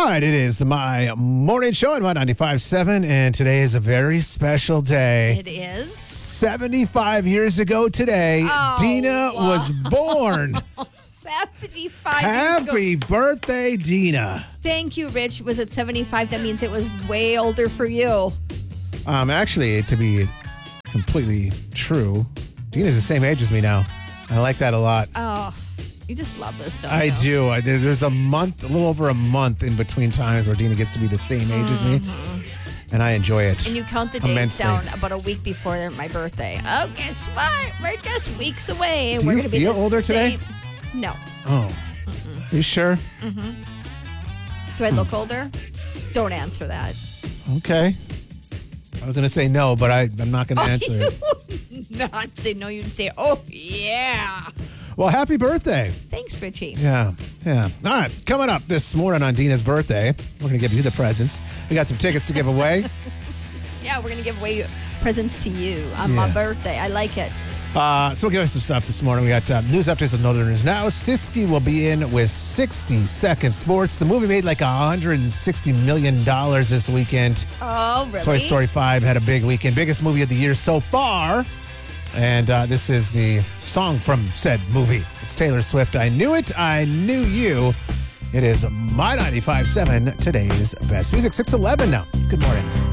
All right, it is the My Morning Show on My 95.7, and today is a very special day. It is. 75 years ago today, Dina was born. 75 Happy years ago. birthday, Dina. Thank you, Rich. Was it 75? That means it was way older for you. Actually, to be completely true, Dina's the same age as me now. I like that a lot. Oh, you just love this stuff. I do. There's a little over a month in between times where Dina gets to be the same age as me, and I enjoy it. And you count the days immensely. down about a week before my birthday. Oh, guess what? We're just weeks away. And Do we're you gonna be feel the older today? same. No. Oh, you sure? Do I look older? Don't answer that. Okay. I was going to say no, but I'm not going to answer it. Not say no. You'd say, oh, yeah. Well, happy birthday. Thanks, Richie. Yeah. All right. Coming up this morning on Dina's birthday, we're going to give you the presents. We got some tickets to give away. Yeah, we're going to give away presents to you on my birthday. I like it. So we'll give us some stuff this morning. We got news updates with Northerners Now. Siski will be in with 60 Second Sports. The movie made like $160 million this weekend. Oh, really? Toy Story 5 had a big weekend. Biggest movie of the year so far. And this is the song from said movie. It's Taylor Swift. I Knew It. I Knew You. It is My 95.7, today's best music. 6:11 now. Good morning.